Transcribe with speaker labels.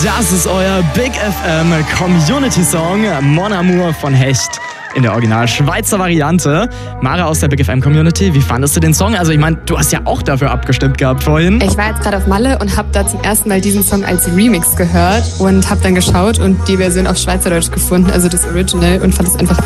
Speaker 1: Das ist euer Big FM Community Song Mon Amour von Hecht in der Original Schweizer Variante. Mara aus der Big FM Community, wie fandest du den Song? Also ich meine, du hast ja auch dafür abgestimmt gehabt vorhin.
Speaker 2: Ich war jetzt gerade auf Malle und habe da zum ersten Mal diesen Song als Remix gehört und habe dann geschaut und die Version auf Schweizerdeutsch gefunden, also das Original, und fand es einfach